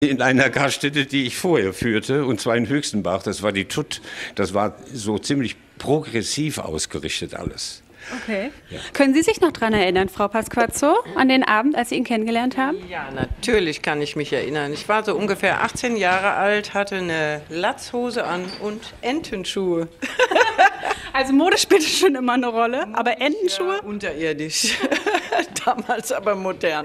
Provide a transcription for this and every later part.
In einer Gaststätte, die ich vorher führte, und zwar in Höchstenbach, das war die Tutt, das war so ziemlich progressiv ausgerichtet alles. Okay. Ja. Können Sie sich noch daran erinnern, Frau Pasquazzo, an den Abend, als Sie ihn kennengelernt haben? Ja, natürlich kann ich mich erinnern. Ich war so ungefähr 18 Jahre alt, hatte eine Latzhose an und Entenschuhe. Also Mode spielte schon immer eine Rolle, aber Entenschuhe? Ja, unterirdisch. Damals aber modern.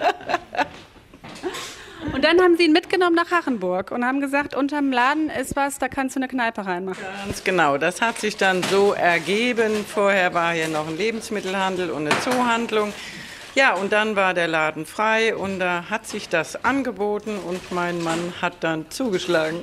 Und dann haben Sie ihn mitgenommen nach Hachenburg und haben gesagt, unterm Laden ist was, da kannst du eine Kneipe reinmachen. Ganz genau, das hat sich dann so ergeben. Vorher war hier noch ein Lebensmittelhandel und eine Zoohandlung. Ja, und dann war der Laden frei und da hat sich das angeboten und mein Mann hat dann zugeschlagen.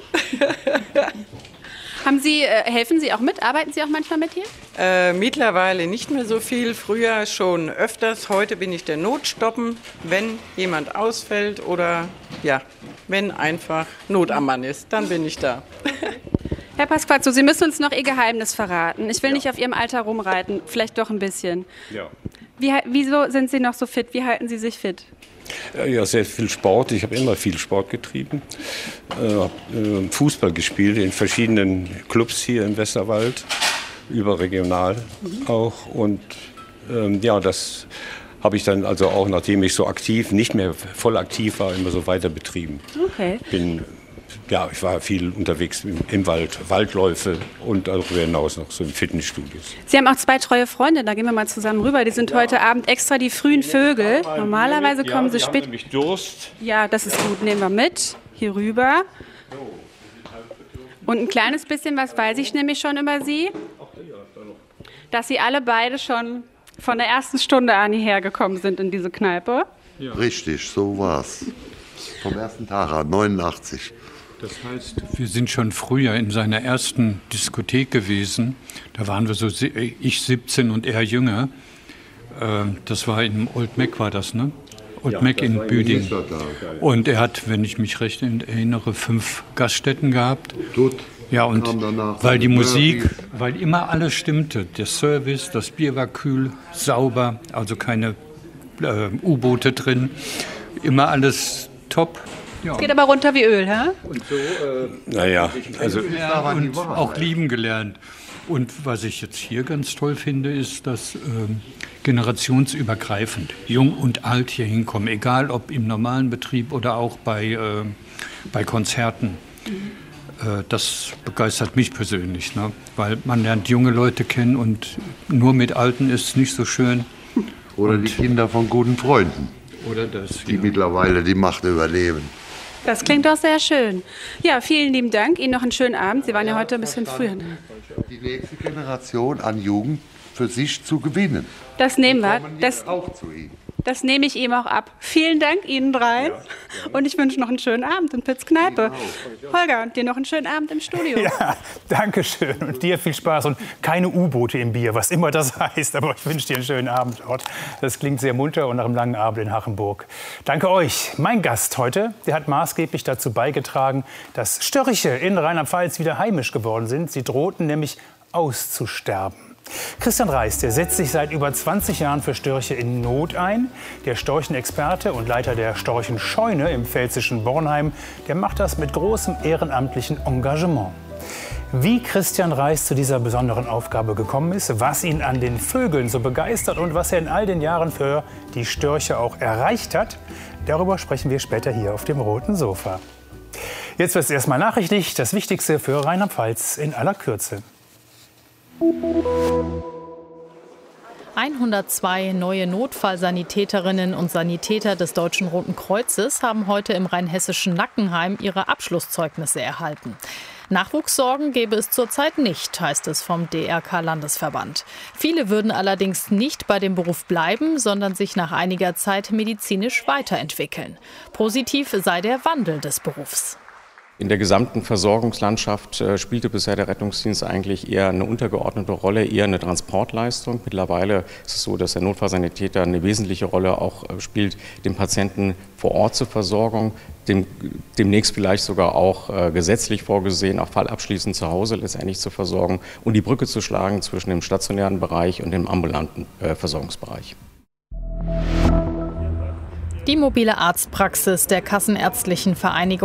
Helfen Sie auch mit? Arbeiten Sie auch manchmal mit hier? Mittlerweile nicht mehr so viel, früher schon öfters. Heute bin ich der Notstoppen, wenn jemand ausfällt oder ja, wenn einfach Not am Mann ist, dann bin ich da. Herr Pasquazzo, Sie müssen uns noch Ihr Geheimnis verraten. Ich will nicht auf Ihrem Alter rumreiten, vielleicht doch ein bisschen. Ja. Wieso sind Sie noch so fit? Wie halten Sie sich fit? Ja, sehr viel Sport. Ich habe immer viel Sport getrieben. Habe Fußball gespielt in verschiedenen Clubs hier im Westerwald, überregional auch. Und ja, das habe ich dann also auch, nachdem ich so aktiv, nicht mehr voll aktiv war, immer so weiter betrieben. Okay. Ich war viel unterwegs im Wald, Waldläufe und darüber hinaus noch so in Fitnessstudios. Sie haben auch 2 treue Freunde, da gehen wir mal zusammen rüber. Die sind heute Abend extra die frühen Vögel. Normalerweise kommen sie spät. Haben nämlich Durst. Ja, das ist gut. Nehmen wir mit. Hier rüber. Und ein kleines bisschen was weiß ich nämlich schon über Sie. Dass Sie alle beide schon von der ersten Stunde an hierher gekommen sind in diese Kneipe. Ja. Richtig, so war's. Vom ersten Tag an, 89. Das heißt, wir sind schon früher in seiner ersten Diskothek gewesen. Da waren wir so, ich 17 und er jünger. Das war in Old Mac, war das, ne? Old Mac in Büdingen. Und er hat, wenn ich mich recht erinnere, 5 Gaststätten gehabt. Ja, und weil die Musik, weil immer alles stimmte. Der Service, das Bier war kühl, sauber, also keine U-Boote drin. Immer alles top. Ja. Es geht aber runter wie Öl, hä? Und so, und auch lieben gelernt. Und was ich jetzt hier ganz toll finde, ist, dass generationsübergreifend Jung und Alt hier hinkommen, egal ob im normalen Betrieb oder auch bei Konzerten. Das begeistert mich persönlich, ne? Weil man lernt junge Leute kennen und nur mit Alten ist es nicht so schön. Oder die Kinder von guten Freunden. Oder das, die mittlerweile die Macht übernehmen. Das klingt doch sehr schön. Ja, vielen lieben Dank. Ihnen noch einen schönen Abend. Sie waren ja heute ein bisschen früher. Die nächste Generation an Jugend für sich zu gewinnen. Das nehmen wir. Das nehme ich ihm auch ab. Vielen Dank Ihnen dreien. Ja. Und ich wünsche noch einen schönen Abend in Pitz Kneipe. Holger, und dir noch einen schönen Abend im Studio. Ja, danke schön. Und dir viel Spaß und keine U-Boote im Bier, was immer das heißt. Aber ich wünsche dir einen schönen Abend dort. Das klingt sehr munter und nach einem langen Abend in Hachenburg. Danke euch. Mein Gast heute, der hat maßgeblich dazu beigetragen, dass Störche in Rheinland-Pfalz wieder heimisch geworden sind. Sie drohten nämlich auszusterben. Christian Reis, der setzt sich seit über 20 Jahren für Störche in Not ein. Der Storchenexperte und Leiter der Storchenscheune im pfälzischen Bornheim, der macht das mit großem ehrenamtlichen Engagement. Wie Christian Reis zu dieser besonderen Aufgabe gekommen ist, was ihn an den Vögeln so begeistert und was er in all den Jahren für die Störche auch erreicht hat, darüber sprechen wir später hier auf dem roten Sofa. Jetzt wird es erstmal nachrichtlich, das Wichtigste für Rheinland-Pfalz in aller Kürze. 102 neue Notfallsanitäterinnen und Sanitäter des Deutschen Roten Kreuzes haben heute im rheinhessischen Nackenheim ihre Abschlusszeugnisse erhalten. Nachwuchssorgen gäbe es zurzeit nicht, heißt es vom DRK-Landesverband. Viele würden allerdings nicht bei dem Beruf bleiben, sondern sich nach einiger Zeit medizinisch weiterentwickeln. Positiv sei der Wandel des Berufs. In der gesamten Versorgungslandschaft spielte bisher der Rettungsdienst eigentlich eher eine untergeordnete Rolle, eher eine Transportleistung. Mittlerweile ist es so, dass der Notfallsanitäter eine wesentliche Rolle auch spielt, den Patienten vor Ort zur Versorgung, demnächst vielleicht sogar auch gesetzlich vorgesehen, auch fallabschließend zu Hause letztendlich zu versorgen und die Brücke zu schlagen zwischen dem stationären Bereich und dem ambulanten Versorgungsbereich. Die mobile Arztpraxis der Kassenärztlichen Vereinigung